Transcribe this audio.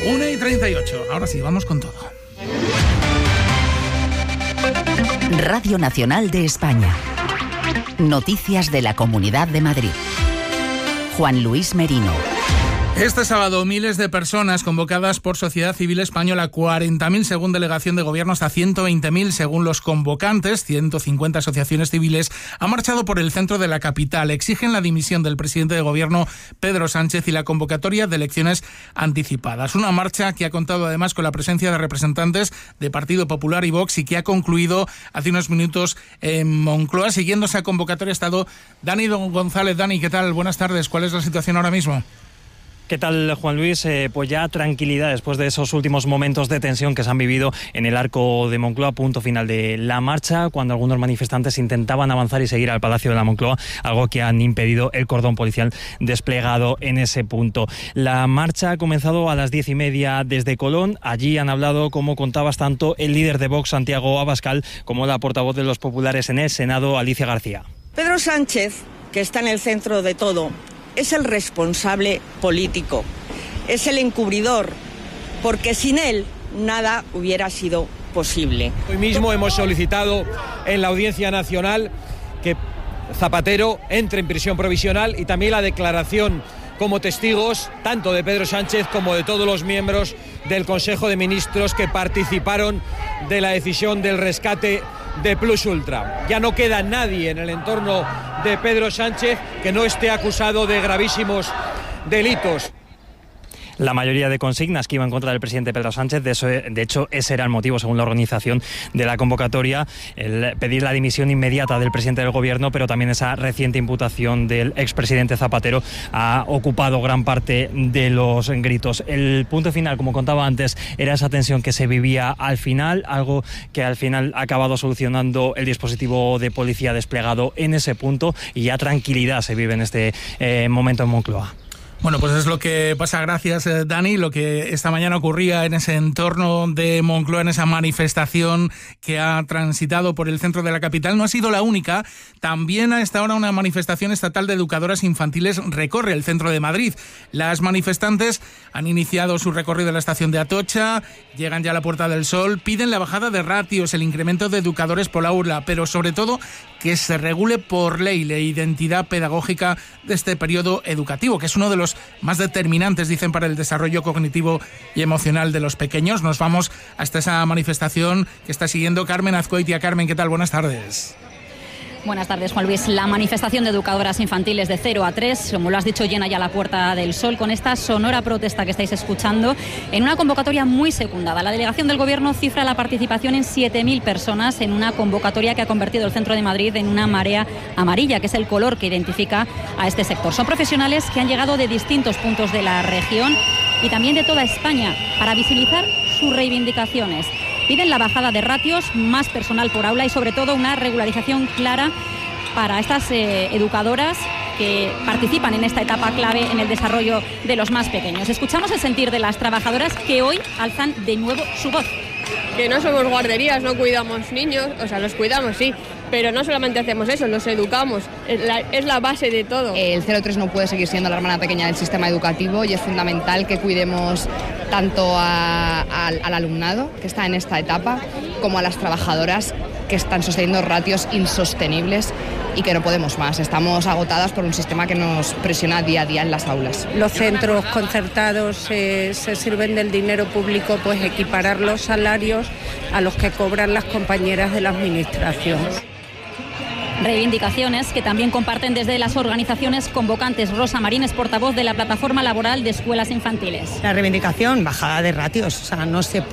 1:38. Ahora sí, vamos con todo. Radio Nacional de España. Noticias de la Comunidad de Madrid. Juan Luis Merino. Este sábado, miles de personas convocadas por Sociedad Civil Española, 40.000 según Delegación de Gobierno, hasta 120.000 según los convocantes, 150 asociaciones civiles, han marchado por el centro de la capital. Exigen la dimisión del presidente de Gobierno, Pedro Sánchez, y la convocatoria de elecciones anticipadas. Una marcha que ha contado además con la presencia de representantes de Partido Popular y Vox y que ha concluido hace unos minutos en Moncloa. Siguiendo esa convocatoria ha estado Dani González. Dani, ¿qué tal? Buenas tardes. ¿Cuál es la situación ahora mismo? ¿Qué tal, Juan Luis? Pues ya tranquilidad después de esos últimos momentos de tensión que se han vivido en el arco de Moncloa, punto final de la marcha, cuando algunos manifestantes intentaban avanzar y seguir al Palacio de la Moncloa, algo que han impedido el cordón policial desplegado en ese punto. La marcha ha comenzado a las 10:30 desde Colón. Allí han hablado, como contabas, tanto el líder de Vox, Santiago Abascal, como la portavoz de los populares en el Senado, Alicia García. Pedro Sánchez, que está en el centro de todo, es el responsable político, es el encubridor, porque sin él nada hubiera sido posible. Hoy mismo hemos solicitado en la Audiencia Nacional que Zapatero entre en prisión provisional y también la declaración como testigos tanto de Pedro Sánchez como de todos los miembros del Consejo de Ministros que participaron de la decisión del rescate de Plus Ultra. Ya no queda nadie en el entorno de Pedro Sánchez que no esté acusado de gravísimos delitos. La mayoría de consignas que iban en contra del presidente Pedro Sánchez, de hecho ese era el motivo, según la organización de la convocatoria, el pedir la dimisión inmediata del presidente del gobierno, pero también esa reciente imputación del expresidente Zapatero ha ocupado gran parte de los gritos. El punto final, como contaba antes, era esa tensión que se vivía al final, algo que al final ha acabado solucionando el dispositivo de policía desplegado en ese punto, y ya tranquilidad se vive en este momento en Moncloa. Bueno, pues es lo que pasa, gracias Dani, lo que esta mañana ocurría en ese entorno de Moncloa, en esa manifestación que ha transitado por el centro de la capital. No ha sido la única, también a esta hora una manifestación estatal de educadoras infantiles recorre el centro de Madrid. Las manifestantes han iniciado su recorrido en la estación de Atocha, llegan ya a la Puerta del Sol, piden la bajada de ratios, el incremento de educadores por aula, pero sobre todo que se regule por ley la identidad pedagógica de este periodo educativo, que es uno de los más determinantes, dicen, para el desarrollo cognitivo y emocional de los pequeños. Nos vamos hasta esa manifestación que está siguiendo Carmen Azcoitia. Carmen, ¿qué tal? Buenas tardes. Buenas tardes, Juan Luis. La manifestación de educadoras infantiles de 0 a 3, como lo has dicho, llena ya la Puerta del Sol con esta sonora protesta que estáis escuchando en una convocatoria muy secundada. La delegación del Gobierno cifra la participación en 7.000 personas en una convocatoria que ha convertido el centro de Madrid en una marea amarilla, que es el color que identifica a este sector. Son profesionales que han llegado de distintos puntos de la región y también de toda España para visibilizar sus reivindicaciones. Piden la bajada de ratios, más personal por aula y sobre todo una regularización clara para estas educadoras que participan en esta etapa clave en el desarrollo de los más pequeños. Escuchamos el sentir de las trabajadoras que hoy alzan de nuevo su voz. Que no somos guarderías, no cuidamos niños, o sea, los cuidamos sí, pero no solamente hacemos eso, los educamos, es la base de todo. El 0-3 no puede seguir siendo la hermana pequeña del sistema educativo y es fundamental que cuidemos tanto al alumnado que está en esta etapa como a las trabajadoras que están sosteniendo ratios insostenibles y que no podemos más. Estamos agotadas por un sistema que nos presiona día a día en las aulas. Los centros concertados se sirven del dinero público, pues equiparar los salarios a los que cobran las compañeras de la administración. Reivindicaciones que también comparten desde las organizaciones convocantes. Rosa Marín es portavoz de la Plataforma Laboral de Escuelas Infantiles. La reivindicación, bajada de ratios, o sea, no se